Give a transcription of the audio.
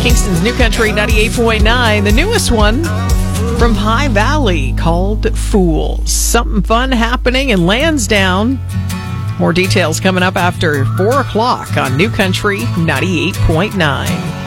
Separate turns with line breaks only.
Kingston's New Country 98.9. The newest one from High Valley called Fools. Something fun happening in Lansdowne. More details coming up after 4 o'clock on New Country 98.9.